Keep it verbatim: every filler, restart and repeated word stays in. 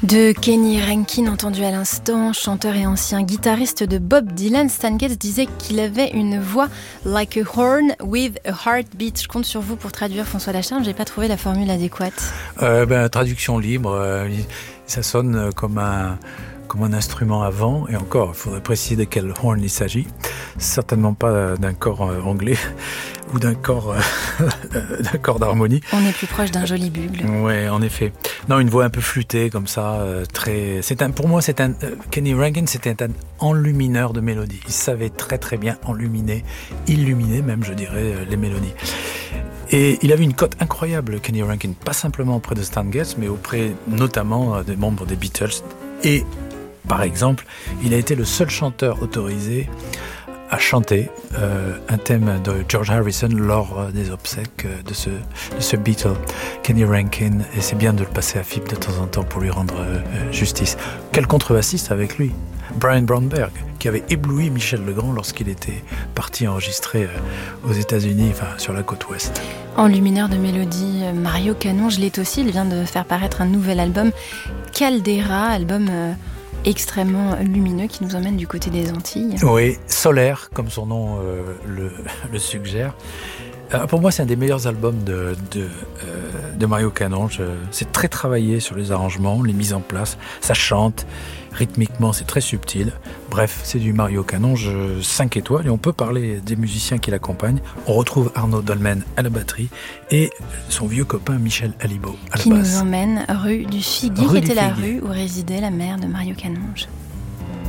De Kenny Rankin, entendu à l'instant, chanteur et ancien guitariste de Bob Dylan, Stan Getz disait qu'il avait une voix like a horn with a heartbeat. Je compte sur vous pour traduire, François Lacharme, j'ai pas trouvé la formule adéquate. Euh, ben, traduction libre, euh, ça sonne comme un, comme un instrument à vent, et encore, il faudrait préciser de quel horn il s'agit. Certainement pas d'un corps euh, anglais ou d'un corps, euh, d'un corps d'harmonie. On est plus proche d'un joli bugle. Oui, en effet. Non, une voix un peu flûtée comme ça, euh, très. C'est un, pour moi, c'est un. Euh, Kenny Rankin, c'était un enlumineur de mélodies. Il savait très très bien enluminer, illuminer même, je dirais, euh, les mélodies. Et il avait une cote incroyable, Kenny Rankin, pas simplement auprès de Stan Getz, mais auprès notamment euh, des membres des Beatles. Et par exemple, il a été le seul chanteur autorisé à chanter euh, un thème de George Harrison lors des obsèques de ce, de ce Beatle, Kenny Rankin, et c'est bien de le passer à F I B de temps en temps pour lui rendre euh, justice. Quel contrebassiste avec lui, Brian Bromberg, qui avait ébloui Michel Legrand lorsqu'il était parti enregistrer euh, aux États-Unis, enfin sur la côte ouest. Enlumineur de mélodie, Mario Canonge l'est aussi. Il vient de faire paraître un nouvel album, Caldera, album euh, extrêmement lumineux qui nous emmène du côté des Antilles. Oui, solaire, comme son nom euh, le, le suggère. Euh, pour moi, c'est un des meilleurs albums de, de, euh, de Mario Canonge. C'est très travaillé sur les arrangements, les mises en place. Ça chante, rythmiquement, c'est très subtil. Bref, c'est du Mario Canonge cinq étoiles. Et on peut parler des musiciens qui l'accompagnent. On retrouve Arnaud Dolmen à la batterie et son vieux copain Michel Alibo à la qui basse. Qui nous emmène rue du Figuier, rue qui était du la Figuier. rue où résidait la mère de Mario Canonge.